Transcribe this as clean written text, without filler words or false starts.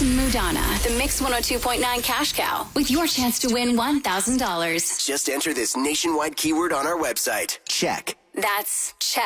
Mudana, the Mix 102.9 Cash Cow, with your chance to win $1,000. Just enter this nationwide keyword on our website. Check. That's check.